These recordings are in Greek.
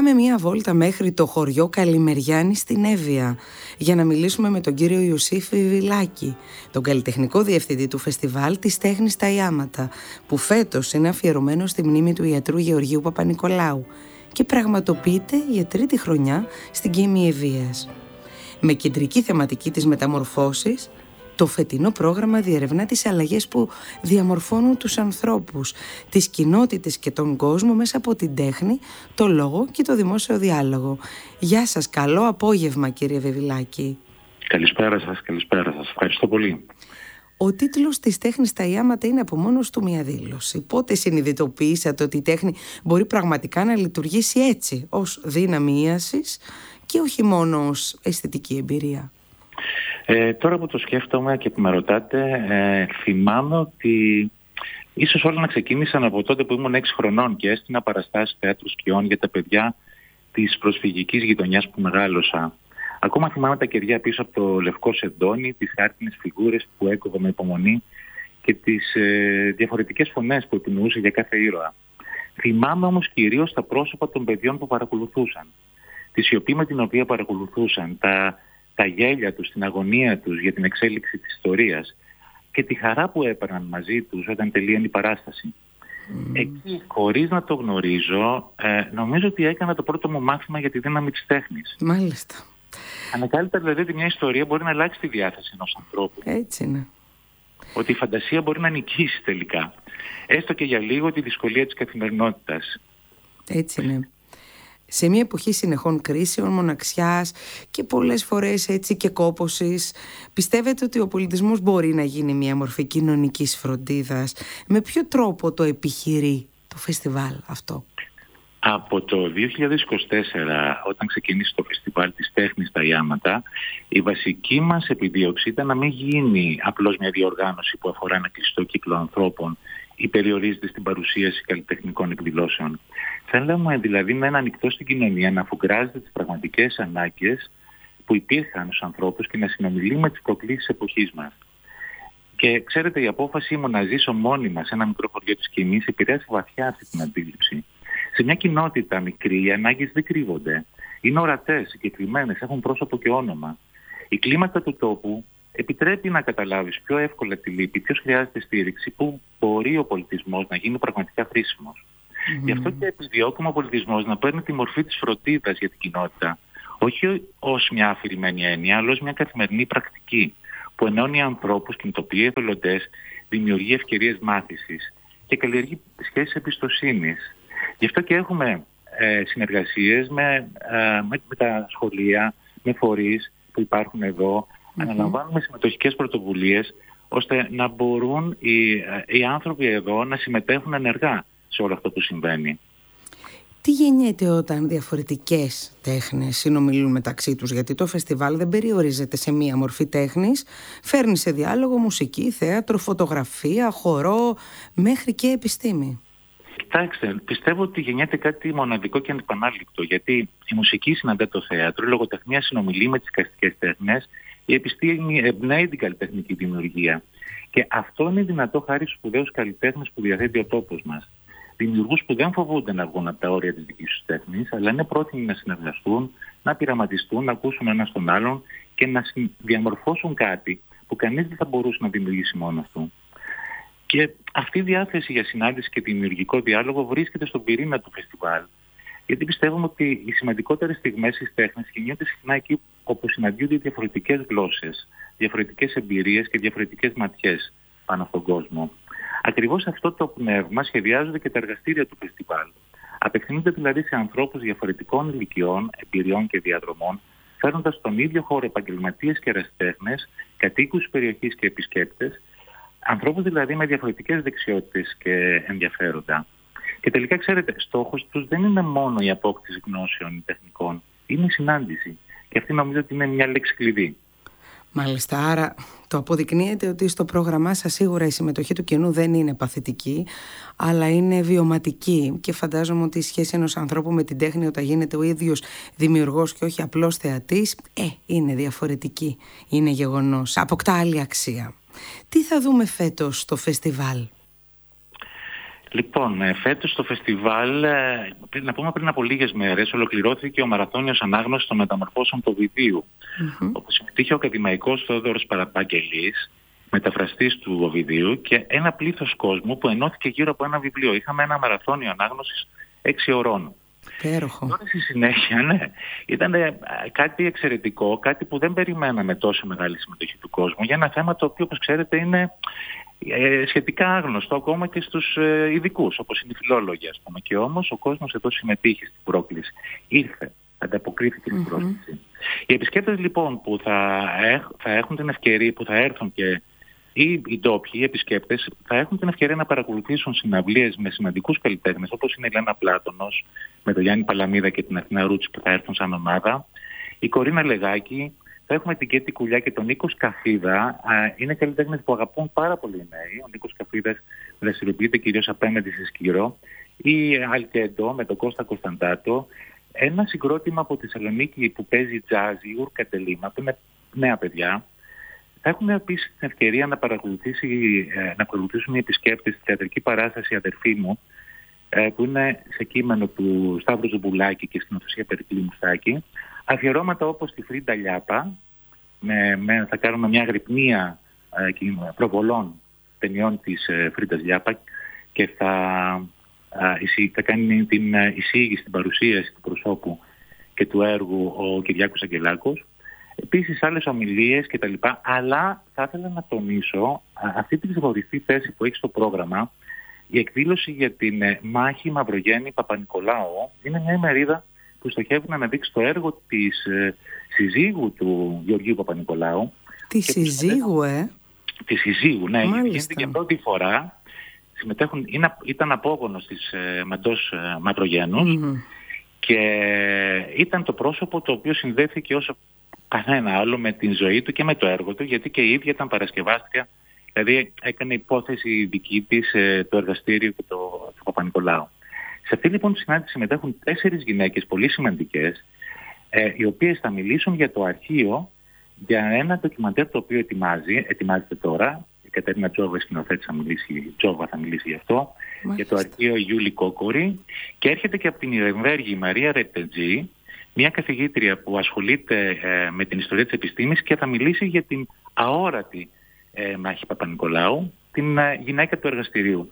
πάμε μία βόλτα μέχρι το χωριό Καλημεριάνη στην Εύβοια για να μιλήσουμε με τον κύριο Ιωσήφ Βιβιλάκη, τον καλλιτεχνικό διευθυντή του φεστιβάλ της τέχνης στα Ιάματα, που φέτος είναι αφιερωμένο στη μνήμη του ιατρού Γεωργίου Παπα-Νικολάου και πραγματοποιείται για τρίτη χρονιά στην Κήμη Εββοίας. Με κεντρική θεματική της μεταμορφώσεις, το φετινό πρόγραμμα διερευνά τις αλλαγές που διαμορφώνουν τους ανθρώπους, τις κοινότητες και τον κόσμο μέσα από την τέχνη, το λόγο και το δημόσιο διάλογο. Γεια σας, καλό απόγευμα κύριε Βιβιλάκη. Καλησπέρα σας. Ευχαριστώ πολύ. Ο τίτλος της τέχνης στα Ιάματα είναι από μόνος του μια δήλωση. Πότε συνειδητοποιήσατε ότι η τέχνη μπορεί πραγματικά να λειτουργήσει έτσι, ως δύναμη ίασης και όχι μόνο ως αισθητική εμπειρία? Τώρα που το σκέφτομαι και που με ρωτάτε, θυμάμαι ότι ίσως όλα να ξεκίνησαν από τότε που ήμουν 6 χρονών και έστεινα παραστάσεις θεάτρου σκιών για τα παιδιά της προσφυγικής γειτονιάς που μεγάλωσα. Ακόμα θυμάμαι τα κεριά πίσω από το λευκό σεντόνι, τις χάρτινες φιγούρες που έκοβα με υπομονή και τις διαφορετικές φωνές που επινοούσα για κάθε ήρωα. Θυμάμαι όμως κυρίως τα πρόσωπα των παιδιών που παρακολουθούσαν, τη σιωπή με την οποία παρακολουθούσαν, τα γέλια τους, την αγωνία τους για την εξέλιξη της ιστορίας και τη χαρά που έπαιρναν μαζί τους όταν τελείωνε η παράσταση. Εκεί, χωρίς να το γνωρίζω, νομίζω ότι έκανα το πρώτο μου μάθημα για τη δύναμη της τέχνης. Μάλιστα. Ανακάλυπτα δηλαδή ότι μια ιστορία μπορεί να αλλάξει τη διάθεση ενός ανθρώπου. Έτσι είναι. Ότι η φαντασία μπορεί να νικήσει τελικά. Έστω και για λίγο τη δυσκολία της καθημερινότητας. Έτσι είναι. Σε μια εποχή συνεχών κρίσεων, μοναξιάς και πολλές φορές έτσι και κόπωσης, πιστεύετε ότι ο πολιτισμός μπορεί να γίνει μια μορφή κοινωνικής φροντίδας? Με ποιο τρόπο το επιχειρεί το φεστιβάλ αυτό? Από το 2024, όταν ξεκινήσει το φεστιβάλ της τέχνης στα Ιάματα, η βασική μας επιδίωξη ήταν να μην γίνει απλώς μια διοργάνωση που αφορά ένα κλειστό κύκλο ανθρώπων ή περιορίζεται στην παρουσίαση καλλιτεχνικών εκδηλώσεων. Θέλαμε δηλαδή να είναι ανοιχτό στην κοινωνία, να αφουγκράζεται τις πραγματικές ανάγκες που υπήρχαν στους ανθρώπους και να συνομιλεί με τις προκλήσεις της εποχής μας. Και ξέρετε, η απόφαση μου να ζήσω μόνιμα σε ένα μικρό χωριό της Κιμής επηρέασε βαθιά αυτή την αντίληψη. Σε μια κοινότητα μικρή οι ανάγκες δεν κρύβονται. Είναι ορατές, συγκεκριμένες, έχουν πρόσωπο και όνομα. Η κλίμακα του τόπου επιτρέπει να καταλάβεις πιο εύκολα τη λύπη, ποιος χρειάζεται στήριξη, πού μπορεί ο πολιτισμός να γίνει πραγματικά χρήσιμος. Γι' αυτό και επιδιώκουμε ο πολιτισμός να παίρνει τη μορφή της φροντίδας για την κοινότητα, όχι ως μια αφηρημένη έννοια, αλλά ως μια καθημερινή πρακτική που ενώνει ανθρώπους, κινητοποιεί εθελοντές, δημιουργεί ευκαιρίες μάθησης και καλλιεργεί σχέσεις εμπιστοσύνης. Γι' αυτό και έχουμε συνεργασίες με τα σχολεία, με φορείς που υπάρχουν εδώ. Αναλαμβάνουμε συμμετοχικές πρωτοβουλίες ώστε να μπορούν οι άνθρωποι εδώ να συμμετέχουν ενεργά σε όλο αυτό που συμβαίνει. Τι γεννιέται όταν διαφορετικές τέχνες συνομιλούν μεταξύ τους? Γιατί το φεστιβάλ δεν περιορίζεται σε μία μορφή τέχνης. Φέρνει σε διάλογο μουσική, θέατρο, φωτογραφία, χορό, μέχρι και επιστήμη. Κοιτάξτε, πιστεύω ότι γεννιέται κάτι μοναδικό και ανεπανάληπτο. Γιατί η μουσική συναντά το θέατρο, η λογοτεχνία συνομιλεί με τις εικαστικές τέχνες, η επιστήμη εμπνέει την καλλιτεχνική δημιουργία. Και αυτό είναι δυνατό χάρη στους σπουδαίους καλλιτέχνες που διαθέτει ο τόπος μας. Δημιουργούς που δεν φοβούνται να βγουν από τα όρια της δικής τους τέχνης, αλλά είναι πρόθυμοι να συνεργαστούν, να πειραματιστούν, να ακούσουν ένας τον άλλον και να διαμορφώσουν κάτι που κανείς δεν θα μπορούσε να δημιουργήσει μόνος του. Και αυτή η διάθεση για συνάντηση και δημιουργικό διάλογο βρίσκεται στον πυρήνα του φεστιβάλ. Γιατί πιστεύουμε ότι οι σημαντικότερες στιγμές της τέχνης γεννιούνται συχνά εκεί όπου συναντιούνται διαφορετικές γλώσσες, διαφορετικές εμπειρίες και διαφορετικές ματιές πάνω στον κόσμο. Ακριβώς αυτό το πνεύμα σχεδιάζονται και τα εργαστήρια του φεστιβάλ. Απευθύνονται δηλαδή σε ανθρώπους διαφορετικών ηλικιών, εμπειριών και διαδρομών, φέρνοντας στον ίδιο χώρο επαγγελματίες και ερασιτέχνες, κατοίκους της περιοχής και επισκέπτες, ανθρώπους δηλαδή με διαφορετικές δεξιότητες και ενδιαφέροντα. Και τελικά, ξέρετε, στόχος τους δεν είναι μόνο η απόκτηση γνώσεων τεχνικών, είναι η συνάντηση. Και αυτή νομίζω ότι είναι μια λέξη κλειδί. Μάλιστα, άρα το αποδεικνύεται ότι στο πρόγραμμά σας σίγουρα η συμμετοχή του κοινού δεν είναι παθητική, αλλά είναι βιωματική, και φαντάζομαι ότι η σχέση ενός ανθρώπου με την τέχνη όταν γίνεται ο ίδιος δημιουργός και όχι απλώς θεατής, είναι διαφορετική, είναι γεγονός, αποκτά άλλη αξία. Τι θα δούμε φέτος στο φεστιβάλ? Λοιπόν, φέτος το φεστιβάλ, να πούμε πριν από λίγες μέρες, ολοκληρώθηκε ο μαραθώνιος ανάγνωσης των μεταμορφώσεων του Οβιδίου. Όπου συμμετείχε ο ακαδημαϊκός Θόδωρος Παραπαγγελής, μεταφραστής του Οβιδίου, και ένα πλήθος κόσμου που ενώθηκε γύρω από ένα βιβλίο. Είχαμε ένα μαραθώνιο ανάγνωσης 6 ωρών. Υπέροχο. Τώρα στη συνέχεια, ναι, ήταν κάτι εξαιρετικό, κάτι που δεν περιμέναμε τόσο μεγάλη συμμετοχή του κόσμου, για ένα θέμα το οποίο, όπως ξέρετε, είναι σχετικά άγνωστο ακόμα και στους ειδικούς, όπως είναι οι φιλόλογοι, ας πούμε. Και όμως ο κόσμος εδώ συμμετείχε στην πρόκληση. Ήρθε, ανταποκρίθηκε στην πρόσκληση. Οι επισκέπτες λοιπόν που θα έχουν την ευκαιρία, που θα έρθουν, και οι ντόπιοι επισκέπτες θα έχουν την ευκαιρία να παρακολουθήσουν συναυλίες με σημαντικούς καλλιτέχνες, όπως είναι η Λένα Πλάτωνος, με τον Γιάννη Παλαμίδα και την Αθηνά Ρούτση που θα έρθουν σαν ομάδα, η Κορίνα Λεγάκη, θα έχουμε την Κέτη Κουλιά και τον Νίκο Σκαφίδα. Είναι καλλιτέχνες που αγαπούν πάρα πολύ οι νέοι. Ο Νίκος Σκαφίδας δραστηριοποιείται κυρίως απέναντι σε Σκύρο. Η Αλκέντο με τον Κώστα Κωνσταντάτο. Ένα συγκρότημα από τη Θεσσαλονίκη που παίζει jazz, η Ούρκα Τελίμα, που είναι νέα παιδιά. Θα έχουν επίσης την ευκαιρία να παρακολουθήσουν οι επισκέπτες τη θεατρική παράσταση «Αδερφή μου», που είναι σε κείμενο του Σταύρου Ζουμπουλάκη και στην ορθωσία Περικλή Μουστάκη. Αφιερώματα όπως τη Φρίντα Λιάπα, θα κάνουμε μια γρυπνία προβολών ταινιών της Φρίντας Λιάπα και θα κάνει την εισήγηση, την παρουσίαση του προσώπου και του έργου ο Κυριάκος Αγγελάκος. Επίσης άλλες ομιλίες κτλ. Αλλά θα ήθελα να τονίσω αυτή τη ξεχωριστή θέση που έχει στο πρόγραμμα. Η εκδήλωση για την μάχη Μαυρογέννη Παπα-Νικολάου είναι μια ημερίδα που στοχεύει να αναδείξει το έργο της συζύγου του Γεωργίου Παπα-Νικολάου. Τη συζύγου, Τη συζύγου, ναι. Γίνεται για πρώτη φορά. Ήταν απόγονος της Μαντός Μαυρογέννους και ήταν το πρόσωπο το οποίο συνδέθηκε όσο κανένα άλλο με την ζωή του και με το έργο του, γιατί και η ίδια ήταν παρασκευάστρια, δηλαδή έκανε υπόθεση δική της το εργαστήριο και του Παπα-Νικολάου. Σε αυτή λοιπόν τη συνάντηση συμμετέχουν 4 γυναίκες πολύ σημαντικές, οι οποίες θα μιλήσουν για το αρχείο, για ένα ντοκιμαντέρ το οποίο ετοιμάζεται τώρα. Η Κατερίνα Τζόβα, σκηνοθέτης, θα μιλήσει γι' αυτό. Μάλιστα. Για το αρχείο Γιούλη Κόκορη. Και έρχεται και από την Ιρεμβέργη η Μαρία Ρεπτετζή, μια καθηγήτρια που ασχολείται με την ιστορία της επιστήμης και θα μιλήσει για την αόρατη μάχη Παπα-Νικολάου, την γυναίκα του εργαστηρίου.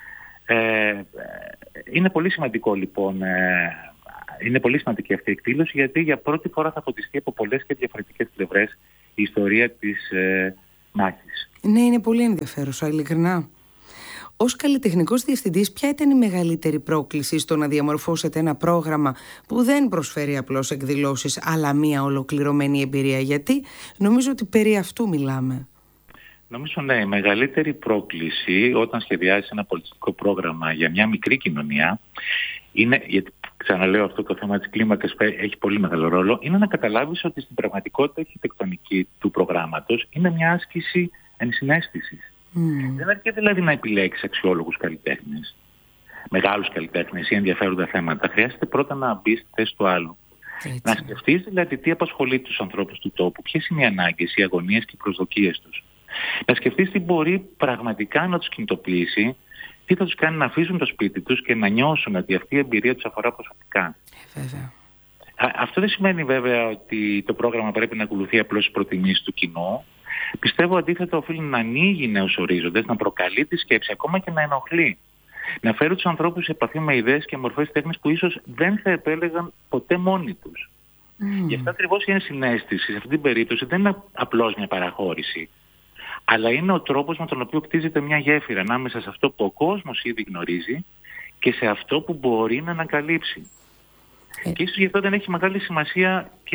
Είναι πολύ σημαντικό λοιπόν, είναι πολύ σημαντική αυτή η εκδήλωση, γιατί για πρώτη φορά θα φωτιστεί από πολλές και διαφορετικές πλευρές η ιστορία της μάχης. Ναι, είναι πολύ ενδιαφέρουσα, ειλικρινά. Ως καλλιτεχνικός διευθυντής, ποια ήταν η μεγαλύτερη πρόκληση στο να διαμορφώσετε ένα πρόγραμμα που δεν προσφέρει απλώς εκδηλώσεις, αλλά μια ολοκληρωμένη εμπειρία? Γιατί νομίζω ότι περί αυτού μιλάμε. Νομίζω ναι, η μεγαλύτερη πρόκληση όταν σχεδιάζεις ένα πολιτιστικό πρόγραμμα για μια μικρή κοινωνία είναι, γιατί ξαναλέω αυτό το θέμα της κλίμακας έχει πολύ μεγάλο ρόλο, είναι να καταλάβεις ότι στην πραγματικότητα η αρχιτεκτονική του προγράμματος είναι μια άσκηση ενσυναίσθησης. Δεν αρκεί δηλαδή να επιλέξεις αξιόλογους καλλιτέχνες, μεγάλους καλλιτέχνες ή ενδιαφέροντα θέματα. Χρειάζεται πρώτα να μπεις στη θέση του άλλου. Έτσι. Να σκεφτείς δηλαδή τι απασχολεί τους ανθρώπους του τόπου, ποιες είναι οι ανάγκες, οι αγωνίες και οι προσδοκίες τους. Να σκεφτείς τι μπορεί πραγματικά να τους κινητοποιήσει, τι θα τους κάνει να αφήσουν το σπίτι τους και να νιώσουν ότι αυτή η εμπειρία τους αφορά προσωπικά. Βέβαια. Αυτό δεν σημαίνει βέβαια ότι το πρόγραμμα πρέπει να ακολουθεί απλώς τις προτιμήσεις του κοινού. Πιστεύω αντίθετα οφείλει να ανοίγει νέους ορίζοντες, να προκαλεί τη σκέψη, ακόμα και να ενοχλεί. Να φέρει τους ανθρώπους σε επαφή με ιδέες και μορφές τέχνης που ίσως δεν θα επέλεγαν ποτέ μόνοι τους. Γι' αυτό ακριβώς η ενσυναίσθηση σε αυτή την περίπτωση δεν είναι απλώς μια παραχώρηση, αλλά είναι ο τρόπος με τον οποίο κτίζεται μια γέφυρα ανάμεσα σε αυτό που ο κόσμος ήδη γνωρίζει και σε αυτό που μπορεί να ανακαλύψει. Και ίσως γι' αυτό δεν έχει μεγάλη σημασία και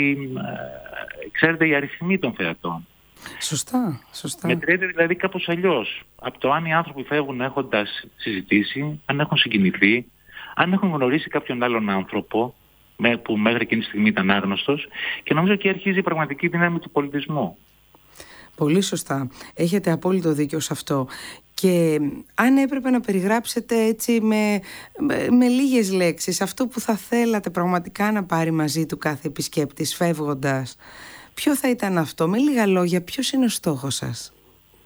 η αριθμή των θεατών. Σωστά. Μετριέται δηλαδή κάπως αλλιώς. Από το αν οι άνθρωποι φεύγουν έχοντας συζητήσει, αν έχουν συγκινηθεί, αν έχουν γνωρίσει κάποιον άλλον άνθρωπο που μέχρι εκείνη τη στιγμή ήταν άγνωστος, και νομίζω ότι αρχίζει η πραγματική δύναμη του πολιτισμού. Πολύ σωστά. Έχετε απόλυτο δίκιο σε αυτό. Και αν έπρεπε να περιγράψετε έτσι με λίγες λέξεις αυτό που θα θέλατε πραγματικά να πάρει μαζί του κάθε επισκέπτης φεύγοντας, ποιο θα ήταν αυτό? Με λίγα λόγια, ποιος είναι ο στόχος σας?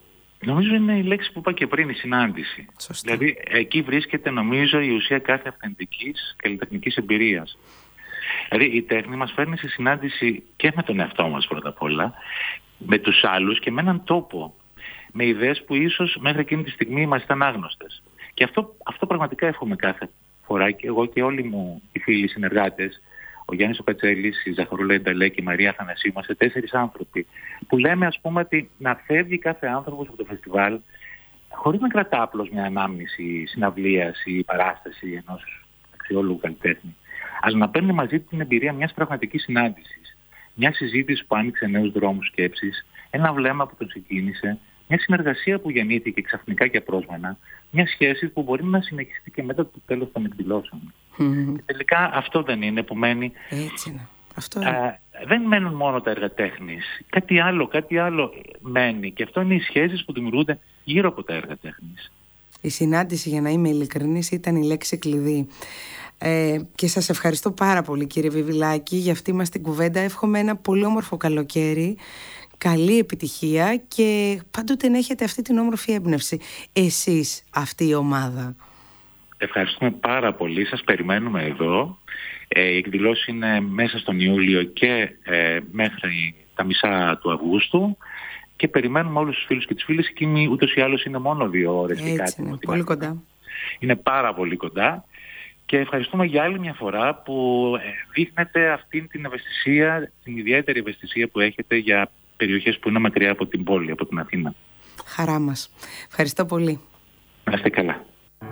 Νομίζω είναι η λέξη που είπα και πριν, η συνάντηση. Σωστά. Δηλαδή εκεί βρίσκεται νομίζω η ουσία κάθε αυθεντικής καλλιτεχνικής εμπειρίας. Δηλαδή η τέχνη μας φέρνει σε συνάντηση και με τον εαυτό μας πρώτα απ' όλα, με τους άλλους και με έναν τόπο, με ιδέες που ίσως μέχρι εκείνη τη στιγμή μας ήταν άγνωστες. Και αυτό πραγματικά εύχομαι κάθε φορά, και εγώ και όλοι μου οι φίλοι συνεργάτες, ο Γιάννης ο Κατσέλης, η Ζαχαρούλα Ινταλέκη, η Μαρία Αθανασίου, είμαστε 4 άνθρωποι που λέμε, ας πούμε, ότι να φεύγει κάθε άνθρωπος από το φεστιβάλ χωρίς να κρατά απλώς μια ανάμνηση συναυλίας ή παράσταση ενός αξιόλογου καλλιτέχνη, αλλά να παίρνει μαζί την εμπειρία μιας πραγματικής συνάντησης, μια συζήτηση που άνοιξε νέους δρόμους σκέψης, ένα βλέμμα που τον συγκίνησε, μια συνεργασία που γεννήθηκε ξαφνικά και απρόσμενα, μια σχέση που μπορεί να συνεχιστεί και μετά το τέλος των εκδηλώσεων. Και τελικά αυτό δεν είναι που μένει. Έτσι είναι. Αυτό είναι. Δεν μένουν μόνο τα έργα τέχνης. Κάτι άλλο μένει. Και αυτό είναι οι σχέσεις που δημιουργούνται γύρω από τα έργα τέχνης. Η συνάντηση, για να είμαι ειλικρινής, ήταν η λέξη κλειδί. Και σας ευχαριστώ πάρα πολύ, κύριε Βιβιλάκη, για αυτή μας την κουβέντα. Εύχομαι ένα πολύ όμορφο καλοκαίρι, καλή επιτυχία και πάντοτε να έχετε αυτή την όμορφη έμπνευση. Εσείς, αυτή η ομάδα. Ευχαριστούμε πάρα πολύ. Σας περιμένουμε εδώ. Οι εκδηλώσεις είναι μέσα στον Ιούλιο και μέχρι τα μισά του Αυγούστου. Και περιμένουμε όλους τους φίλους και τις φίλες. Εκείνοι ούτως ή άλλως είναι μόνο 2 ώρες. Έτσι και κάτι. Είναι πολύ κοντά. Είναι πάρα πολύ κοντά. Και ευχαριστούμε για άλλη μια φορά που δείχνετε αυτήν την ευαισθησία, την ιδιαίτερη ευαισθησία που έχετε για περιοχές που είναι μακριά από την πόλη, από την Αθήνα. Χαρά μας. Ευχαριστώ πολύ. Να είστε καλά.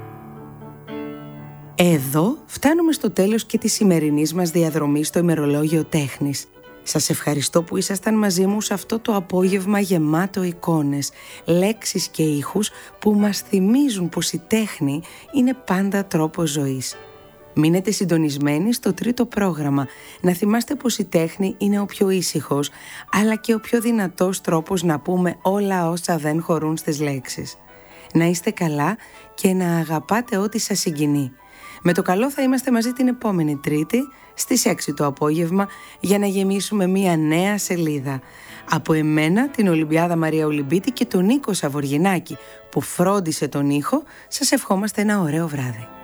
Εδώ φτάνουμε στο τέλος και της σημερινής μας διαδρομής στο ημερολόγιο τέχνης. Σας ευχαριστώ που ήσασταν μαζί μου σε αυτό το απόγευμα γεμάτο εικόνες, λέξεις και ήχους που μας θυμίζουν πως η τέχνη είναι πάντα τρόπος ζωής. Μείνετε συντονισμένοι στο 3ο πρόγραμμα. Να θυμάστε πως η τέχνη είναι ο πιο ήσυχος, αλλά και ο πιο δυνατός τρόπος να πούμε όλα όσα δεν χωρούν στις λέξεις. Να είστε καλά και να αγαπάτε ό,τι σας συγκινεί. Με το καλό θα είμαστε μαζί την επόμενη Τρίτη στις 6 το απόγευμα για να γεμίσουμε μια νέα σελίδα. Από εμένα, την Ολυμπιάδα Μαρία Ολυμπίτη και τον Νίκο Σαβοργινάκη που φρόντισε τον ήχο, σας ευχόμαστε ένα ωραίο βράδυ.